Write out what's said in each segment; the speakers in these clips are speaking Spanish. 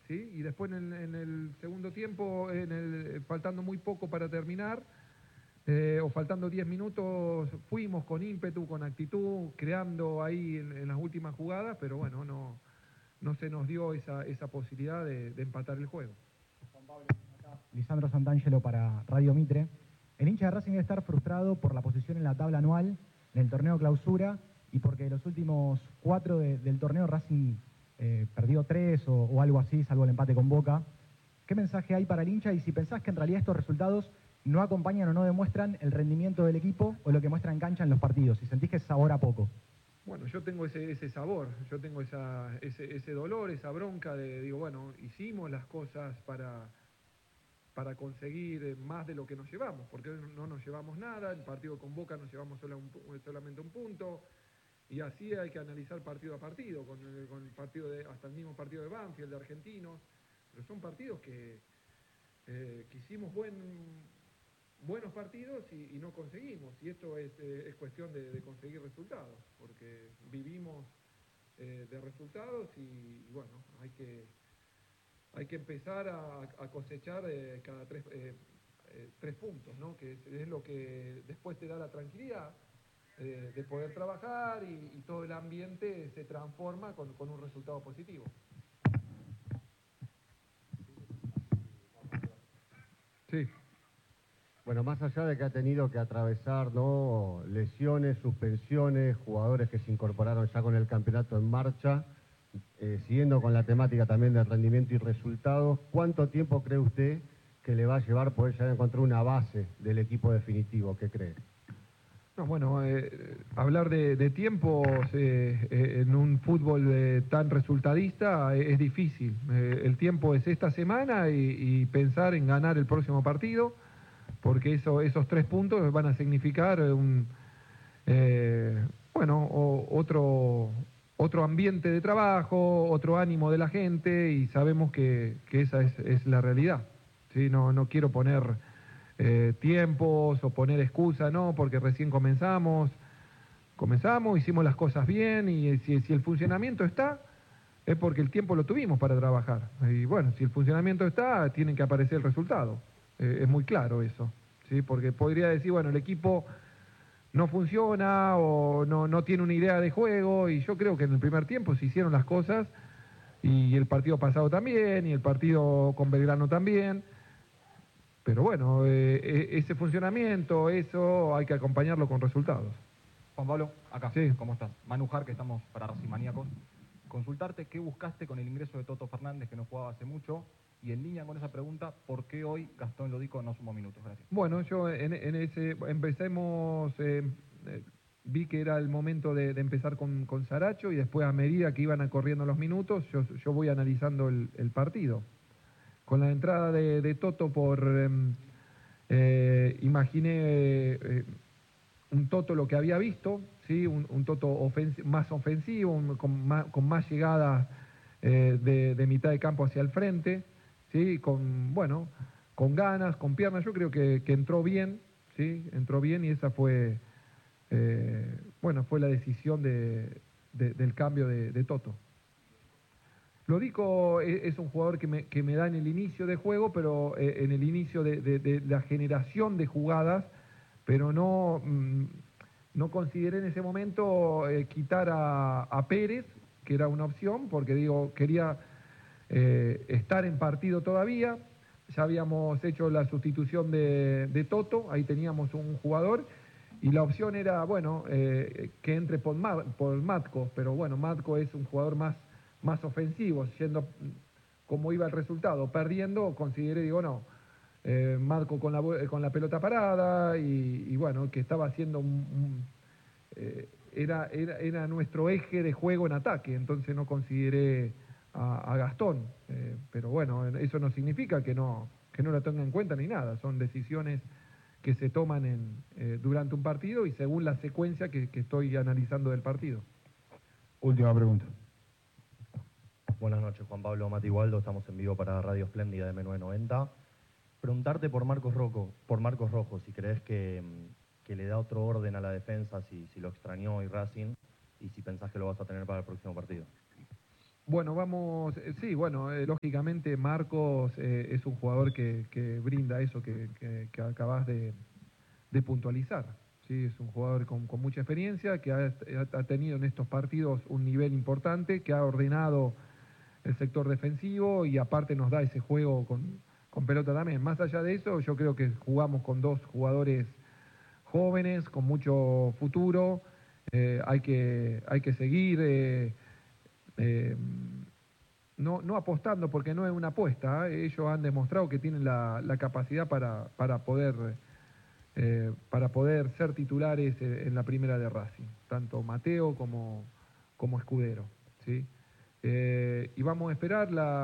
¿sí? Y después en el segundo tiempo, faltando muy poco para terminar, o faltando 10 minutos, fuimos con ímpetu, con actitud, creando ahí en las últimas jugadas, pero bueno, no se nos dio esa posibilidad de empatar el juego. Juan Pablo, acá Lisandro Santangelo para Radio Mitre. El hincha de Racing debe estar frustrado por la posición en la tabla anual, en el torneo clausura, y porque los últimos 4 del torneo Racing perdió 3 o algo así, salvo el empate con Boca. ¿Qué mensaje hay para el hincha? Y si pensás que en realidad estos resultados no acompañan o no demuestran el rendimiento del equipo o lo que muestra en cancha en los partidos, si sentís que sabor a poco. Bueno, yo tengo ese sabor, yo tengo ese dolor, esa bronca digo, bueno, hicimos las cosas para conseguir más de lo que nos llevamos, porque no nos llevamos nada, el partido con Boca nos llevamos solamente un punto, y así hay que analizar partido a partido, con el partido hasta el mismo partido de Banfield, de Argentinos, pero son partidos que hicimos buenos partidos y no conseguimos, y esto es cuestión de conseguir resultados, porque vivimos de resultados y bueno, hay que empezar a cosechar cada 3 puntos, ¿no? Que es lo que después te da la tranquilidad de poder trabajar y todo el ambiente se transforma con un resultado positivo. Sí. Bueno, más allá de que ha tenido que atravesar, ¿no?, lesiones, suspensiones, jugadores que se incorporaron ya con el campeonato en marcha, siguiendo con la temática también del rendimiento y resultados, ¿cuánto tiempo cree usted que le va a llevar poder ya encontrar una base del equipo definitivo? ¿Qué cree? No, bueno, hablar de tiempos en un fútbol tan resultadista es difícil. El tiempo es esta semana y pensar en ganar el próximo partido, porque esos 3 puntos van a significar otro ambiente de trabajo, otro ánimo de la gente, y sabemos que esa es la realidad. ¿Sí? No quiero poner tiempos o poner excusas, no, porque recién comenzamos, hicimos las cosas bien, y si el funcionamiento está, es porque el tiempo lo tuvimos para trabajar. Y bueno, si el funcionamiento está, tienen que aparecer el resultado. Es muy claro eso, ¿sí? Porque podría decir, bueno, el equipo no funciona o no tiene una idea de juego, y yo creo que en el primer tiempo se hicieron las cosas, y el partido pasado también, y el partido con Belgrano también. Pero bueno, ese funcionamiento, eso hay que acompañarlo con resultados. Juan Pablo, acá, sí. ¿Cómo estás? Manu Jar, que estamos para Racing Maníacos. Consultarte qué buscaste con el ingreso de Toto Fernández, que no jugaba hace mucho, y en línea con esa pregunta, ¿por qué hoy Gastón Lodico no sumó minutos? Gracias. Bueno, yo empecemos, vi que era el momento de empezar con Saracho, y después a medida que iban corriendo los minutos, yo voy analizando el partido. Con la entrada de Toto imaginé un Toto lo que había visto, ¿sí? Un Toto más ofensivo, con más llegadas de mitad de campo hacia el frente, ¿sí? Con ganas, con piernas. Yo creo que entró bien, ¿sí? Entró bien, y esa fue la decisión del cambio de Toto. Lodico es un jugador que me da en el inicio de juego, pero en el inicio de la generación de jugadas, pero no consideré en ese momento quitar a Pérez, que era una opción, porque quería estar en partido todavía. Ya habíamos hecho la sustitución de Toto, ahí teníamos un jugador, y la opción era, que entre por Matko, pero bueno, Matko es un jugador más ofensivo, siendo como iba el resultado, perdiendo, consideré, Matko con la pelota parada, y bueno, que estaba haciendo era nuestro eje de juego en ataque, entonces no consideré a Gastón, pero bueno, eso no significa que no lo tenga en cuenta ni nada, son decisiones que se toman durante un partido y según la secuencia que estoy analizando del partido. Última pregunta. Buenas noches, Juan Pablo, Mati Waldo, estamos en vivo para Radio Espléndida de M990. Preguntarte por Marcos Rojo, si crees que le da otro orden a la defensa, si lo extrañó hoy Racing, y si pensás que lo vas a tener para el próximo partido. Bueno, vamos, sí, bueno, lógicamente Marcos es un jugador que brinda eso que acabas de puntualizar. Sí, es un jugador con mucha experiencia, que ha tenido en estos partidos un nivel importante, que ha ordenado el sector defensivo y aparte nos da ese juego con pelota también. Más allá de eso, yo creo que jugamos con dos jugadores jóvenes, con mucho futuro. Hay que seguir no apostando, porque no es una apuesta. Ellos han demostrado que tienen la capacidad para poder ser titulares en la primera de Racing, tanto Mateo como Escudero, ¿sí? Y vamos a esperar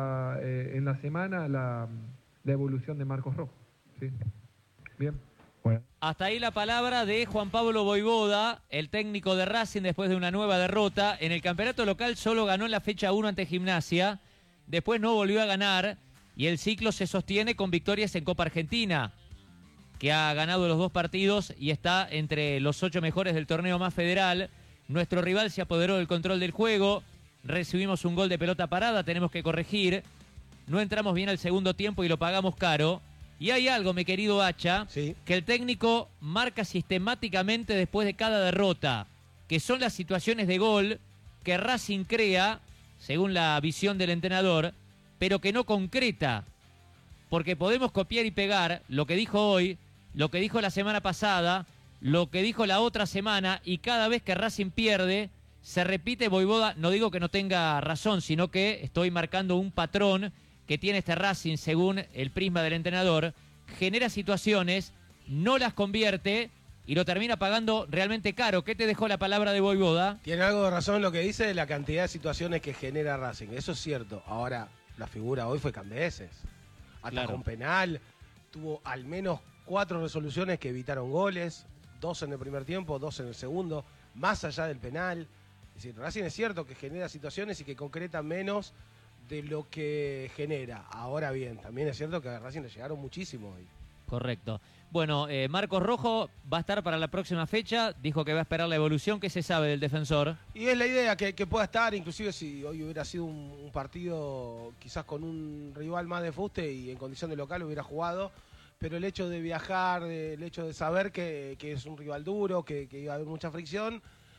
en la semana la evolución de Marcos Rojo, ¿sí? Bien. Bueno. Hasta ahí la palabra de Juan Pablo Vojvoda, el técnico de Racing después de una nueva derrota. En el campeonato local solo ganó en la fecha 1 ante Gimnasia, después no volvió a ganar y el ciclo se sostiene con victorias en Copa Argentina, que ha ganado los 2 partidos y está entre los 8 mejores del torneo más federal. Nuestro rival se apoderó del control del juego, recibimos un gol de pelota parada, tenemos que corregir, no entramos bien al segundo tiempo y lo pagamos caro. Y hay algo, mi querido Hacha, sí, que el técnico marca sistemáticamente después de cada derrota, que son las situaciones de gol que Racing crea, según la visión del entrenador, pero que no concreta. Porque podemos copiar y pegar lo que dijo hoy, lo que dijo la semana pasada, lo que dijo la otra semana, y cada vez que Racing pierde, se repite. Vojvoda, no digo que no tenga razón, sino que estoy marcando un patrón que tiene este Racing según el prisma del entrenador. Genera situaciones, no las convierte y lo termina pagando realmente caro. ¿Qué te dejó la palabra de Vojvoda? tiene algo de razón lo que dice de la cantidad de situaciones que genera Racing. Eso es cierto. Ahora, la figura hoy fue Cambeses. Hasta Claro. con penal, tuvo al menos 4 resoluciones que evitaron goles, 2 en el primer tiempo, 2 en el segundo, más allá del penal. Es decir, Racing es cierto que genera situaciones y que concreta menos de lo que genera. Ahora bien, también es cierto que a Racing le llegaron muchísimo hoy. Correcto. Bueno, Marcos Rojo va a estar para la próxima fecha, dijo que va a esperar la evolución. ¿Qué se sabe del defensor? Y es la idea que pueda estar, inclusive si hoy hubiera sido un partido quizás con un rival más de fuste y en condición de local hubiera jugado, pero el hecho de viajar, el hecho de saber que es un rival duro, que iba a haber mucha fricción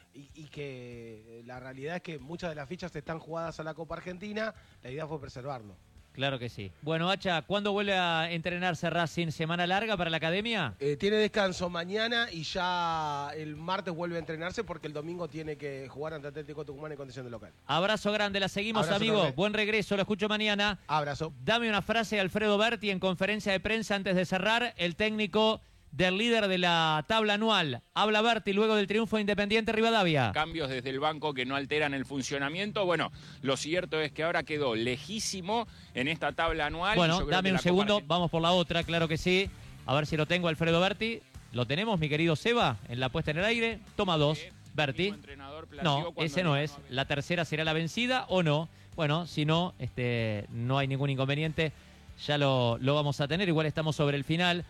y que la realidad es que muchas de las fichas están jugadas a la Copa Argentina, la idea fue preservarlo. Claro que sí. Bueno, Hacha, ¿cuándo vuelve a entrenarse Racing? ¿Semana larga para la academia? Tiene descanso mañana y ya el martes vuelve a entrenarse porque el domingo tiene que jugar ante Atlético Tucumán en condición de local. Abrazo grande, la seguimos, Abrazo amigo. grande. Buen regreso, lo escucho mañana. Abrazo. Dame una frase de Alfredo Berti en conferencia de prensa antes de cerrar. El técnico del líder de la tabla anual. Habla Berti luego del triunfo de Independiente Rivadavia. Cambios desde el banco que no alteran el funcionamiento. Bueno, lo cierto es que ahora quedó lejísimo en esta tabla anual. Bueno, y yo creo dame que un la segundo, Copa vamos por la otra, claro que sí. A ver si lo tengo, Alfredo Berti. ¿Lo tenemos, mi querido Seba, en la puesta en el aire? Toma 2, Berti. mismo entrenador planteó No, cuando ese no le es. ganó a La tercera será la vencida o no. Bueno, si no, no hay ningún inconveniente. Ya lo vamos a tener. Igual estamos sobre el final.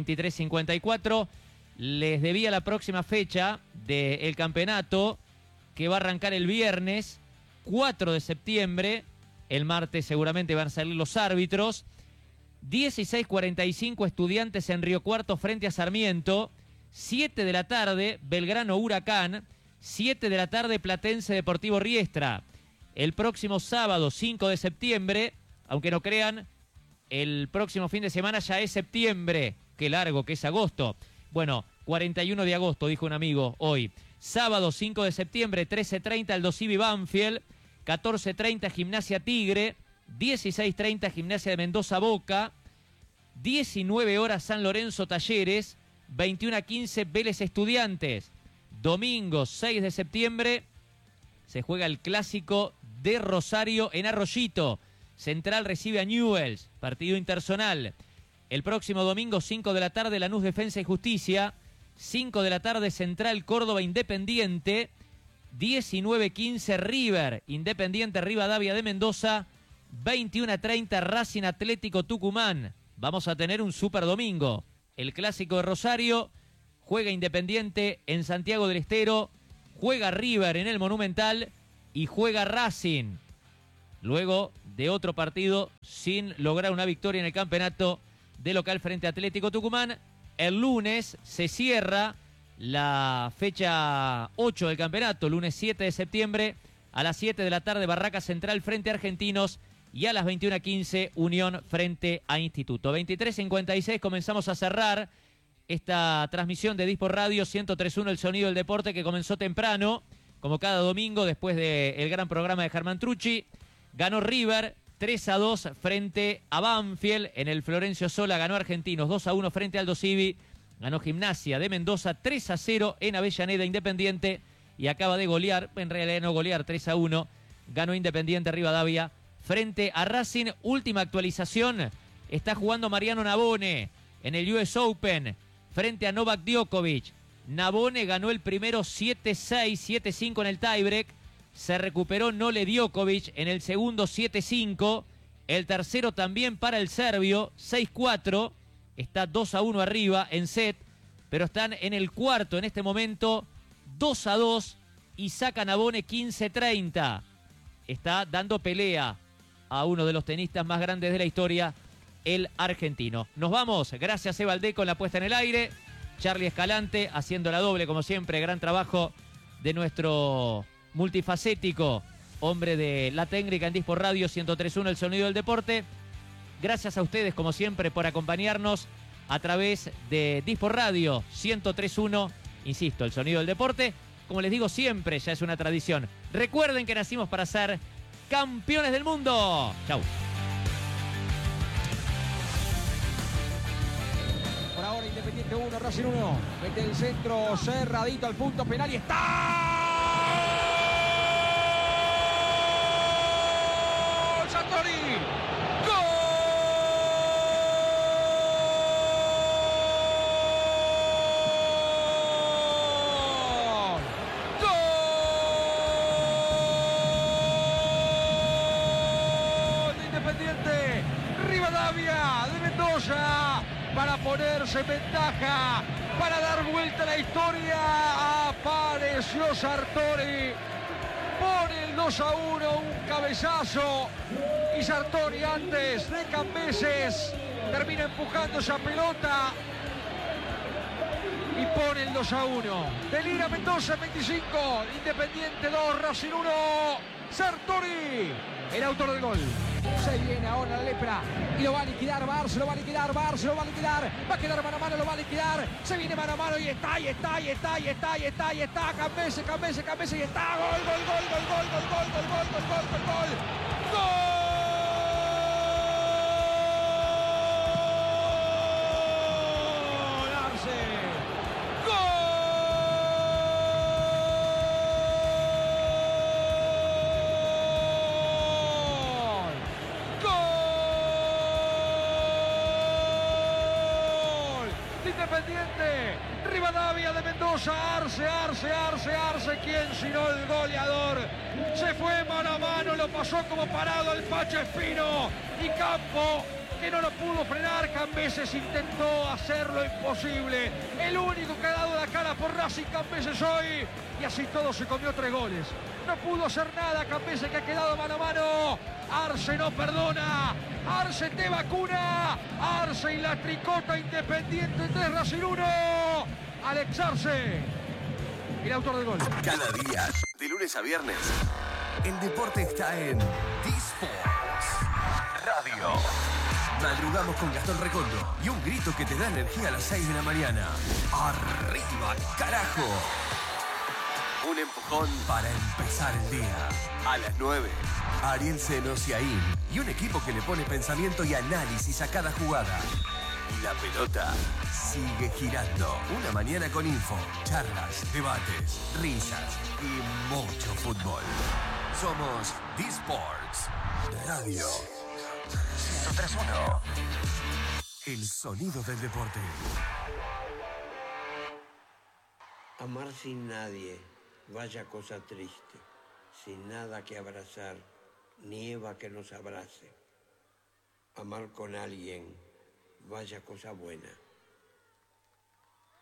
23:54. Les debía la próxima fecha del campeonato, que va a arrancar el viernes 4 de septiembre. El martes seguramente van a salir los árbitros. 16:45 Estudiantes en Río Cuarto frente a Sarmiento. 7 de la tarde Belgrano Huracán. 7 de la tarde Platense Deportivo Riestra. El próximo sábado 5 de septiembre, aunque no crean, el próximo fin de semana ya es septiembre. Qué largo que es agosto. Bueno, 41 de agosto, dijo un amigo hoy. Sábado 5 de septiembre, 13:30 Aldo Civi Banfield, 14:30 Gimnasia Tigre, 16:30 Gimnasia de Mendoza Boca, 19 horas San Lorenzo Talleres, 21:15 Vélez Estudiantes. Domingo 6 de septiembre se juega el clásico de Rosario en Arroyito. Central recibe a Newell's, partido interzonal. El próximo domingo, 5 de la tarde, Lanús Defensa y Justicia. 5 de la tarde, Central Córdoba Independiente. 19:15 River, Independiente Rivadavia de Mendoza. 21:30 Racing Atlético Tucumán. Vamos a tener un super domingo. El clásico de Rosario, juega Independiente en Santiago del Estero, juega River en el Monumental y juega Racing luego de otro partido sin lograr una victoria en el campeonato de local frente a Atlético Tucumán. El lunes se cierra la fecha 8 del campeonato, lunes 7 de septiembre, a las 7 de la tarde, Barraca Central frente a Argentinos, y a las 21:15, Unión frente a Instituto. 23:56, comenzamos a cerrar esta transmisión de Dispor Radio 103.1, el sonido del deporte, que comenzó temprano, como cada domingo, después del gran programa de Germán Trucci. Ganó River 3-2 frente a Banfield en el Florencio Sola, ganó Argentinos 2-1 frente a Aldo Civi, ganó Gimnasia de Mendoza 3-0 en Avellaneda Independiente, y acaba de golear, en realidad no golear, 3-1, ganó Independiente Rivadavia frente a Racing. Última actualización, está jugando Mariano Nabone en el US Open frente a Novak Djokovic. Nabone ganó el primero 7-6, 7-5 en el tiebreak. Se recuperó Nole Djokovic en el segundo 7-5. El tercero también para el serbio, 6-4. Está 2-1 arriba en set, pero están en el cuarto en este momento, 2-2, y saca Nabone 15-30. Está dando pelea a uno de los tenistas más grandes de la historia, el argentino. Nos vamos, gracias Evaldé con la puesta en el aire, Charlie Escalante haciendo la doble como siempre, gran trabajo de nuestro multifacético hombre de la técnica en Dispor Radio 103.1, el sonido del deporte. Gracias a ustedes como siempre por acompañarnos a través de Dispor Radio 103.1, insisto, el sonido del deporte. Como les digo siempre, ya es una tradición. Recuerden que nacimos para ser campeones del mundo. Chau. Por ahora Independiente 1, Racing 1. Mete el centro cerradito al punto penal y está. ¡Sartori! ¡Gol! Independiente Rivadavia de Mendoza para ponerse en ventaja, para dar vuelta a la historia. Apareció Sartori, pone el 2-1, un cabezazo, y Sartori antes de Cambeses termina empujando esa pelota y pone el 2-1. Delira Mendoza en 25, Independiente 2, Racing 1, Sartori, el autor del gol. Se viene ahora la lepra y lo va a liquidar Barça, lo va a liquidar, Barça lo va a liquidar, va a quedar mano a mano, lo va a liquidar, se viene mano a mano y está, Cambeses, y está, gol, Independiente, Rivadavia de Mendoza, Arce, ¿quién sino el goleador? Se fue mano a mano, lo pasó como parado al Pacho Espino, y Campo, que no lo pudo frenar. Cambeses intentó hacer lo imposible, el único que ha dado la cara por Racing, Cambeses hoy, y así todo se comió 3 goles. No pudo hacer nada Cambeses, que ha quedado mano a mano. Arce no perdona, Arce te vacuna, Arce y la tricota. Independiente 3, Racing 1, Alex Arce, el autor del gol. Cada día, de lunes a viernes, el deporte está en Disports Radio. Madrugamos con Gastón Recondo y un grito que te da energía a las 6 de la mañana. ¡Arriba, carajo! Un empujón para empezar el día. A las 9, Ariel Senosiaín y un equipo que le pone pensamiento y análisis a cada jugada. Y la pelota sigue girando. Una mañana con info, charlas, debates, risas y mucho fútbol. Somos Disports Radio 103.1. El sonido del deporte. Amar sin nadie, vaya cosa triste, sin nada que abrazar, nieva que nos abrace. Amar con alguien, vaya cosa buena.